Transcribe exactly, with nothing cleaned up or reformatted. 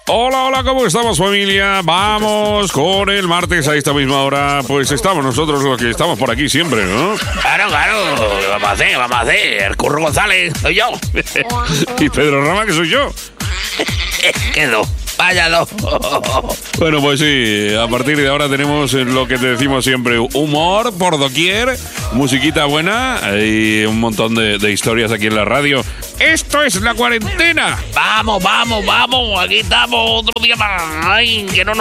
Hola, hola, ¿cómo estamos, familia? Vamos con el martes a esta misma hora. Pues estamos nosotros los que estamos por aquí siempre, ¿no? Claro, claro. Vamos a hacer, vamos a hacer. Curro González, soy yo. Y Pedro Rama, que soy yo. Quedó. Váyalo. Bueno, pues sí, a partir de ahora tenemos lo que te decimos siempre, humor por doquier, musiquita buena y un montón de, de historias aquí en la radio. ¡Esto es La Cuarentena! Vamos, vamos, vamos. Aquí estamos otro día más. Ay, que no nos